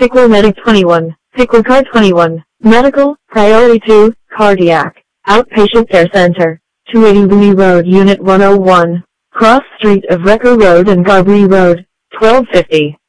Pickle Medic 21, Pickle Car 21, Medical, Priority 2, Cardiac, Outpatient Care Center, 280 Louis Road Unit 101, Cross Street of Wrecker Road and Garbry Road, 1250.